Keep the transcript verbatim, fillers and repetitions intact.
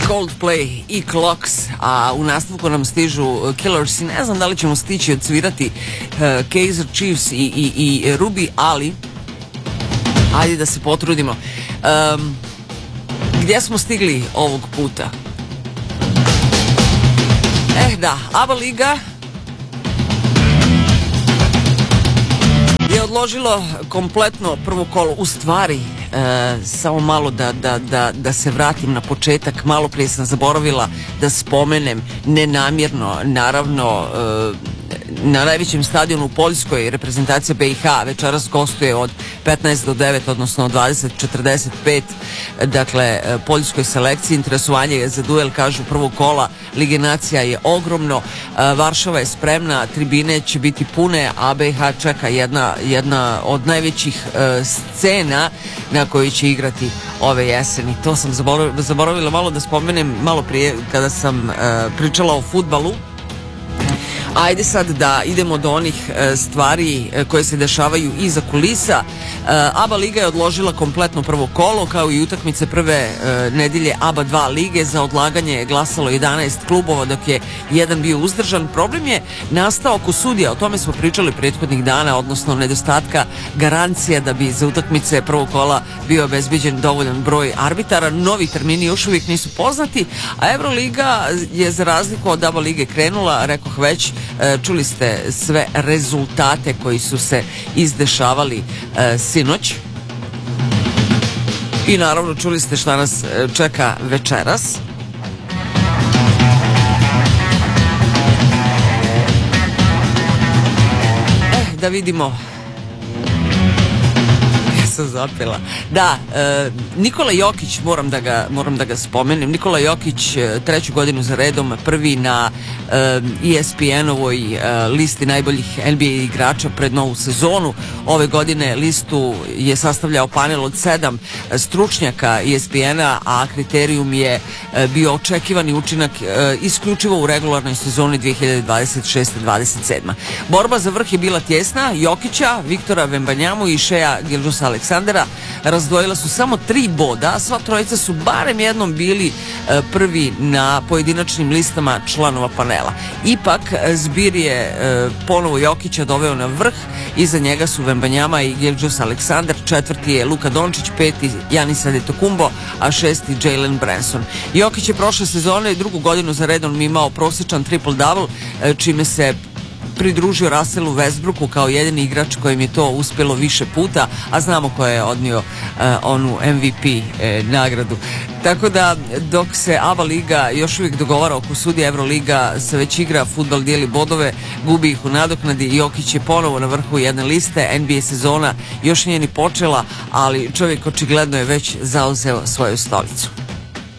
Coldplay i Clocks, a u nastavku nam stižu Killers i ne znam da li ćemo stići odsvirati uh, Kaiser Chiefs i, i, i Ruby, ali ajde da se potrudimo. Um, gdje smo stigli ovog puta? Eh da, ABA liga je odložilo kompletno prvo kolo. U stvari, e, samo malo da, da, da, da se vratim na početak. Malo prije sam zaboravila da spomenem, nenamjerno, naravno, e, na najvećem stadionu u Poljskoj reprezentacija B i H večeras gostuje od petnaest do devet, odnosno od dvadeset četrdeset pet, dakle poljskoj selekciji. Interesovanje za duel, kažu, prvog kola Lige nacija je ogromno. Varšava je spremna, tribine će biti pune, a B i H čeka jedna, jedna od najvećih uh, scena na kojoj će igrati ove jeseni. To sam zaboravila, zaboravila malo da spomenem malo prije kada sam uh, pričala o fudbalu. Ajde sad da idemo do onih e, stvari e, koje se dešavaju iza kulisa. E, ABA liga je odložila kompletno prvo kolo, kao i utakmice prve e, nedelje ABA dva lige. Za odlaganje je glasalo jedanaest klubova, dok je jedan bio uzdržan. Problem je nastao oko sudija, o tome smo pričali prethodnih dana, odnosno nedostatka garancija da bi za utakmice prvog kola bio obezbeđen dovoljan broj arbitara. Novi termini još uvijek nisu poznati, a Euroliga je za razliku od ABA lige krenula, rekoh već. Čuli ste sve rezultate koji su se izdešavali e, sinoć i naravno čuli ste šta nas čeka večeras. Eh, da vidimo. Sam zapela. Da, e, Nikola Jokić, moram da ga, moram da ga spomenem. Nikola Jokić treću godinu za redom prvi na e, E S P N-ovoj e, listi najboljih N B A igrača pred novu sezonu. Ove godine listu je sastavljao panel od sedam stručnjaka E S P N-a, a kriterijum je e, bio očekivani učinak e, isključivo u regularnoj sezoni dve hiljade dvadeset šeste dvadeset sedma. Borba za vrh je bila tjesna. Jokića, Viktora Vembanjamu i Šeja Gilgeousa Aleksandra razdvojila su samo tri boda. Sva trojica su barem jednom bili e, prvi na pojedinačnim listama članova panela. Ipak zbir je e, ponovo Jokića doveo na vrh. Iza njega su Vembanjama i Gilgeous Aleksandar, četvrti je Luka Dončić, peti Giannis Antetokounmpo, a šesti Jalen Brunson. Jokić je prošle sezone drugu godinu za redom imao prosječan triple-double, e, čime se pridružio Russellu Westbrooku kao jedini igrač kojem je to uspjelo više puta, a znamo ko je odnio uh, onu M V P uh, nagradu. Tako da dok se ABA liga još uvijek dogovara oko sudija, Euroliga se već igra, fudbal dijeli bodove, gubi ih u nadoknadi. Jokić je ponovo na vrhu jedne liste. N B A sezona još nije ni počela, ali čovjek očigledno je već zauzeo svoju stolicu.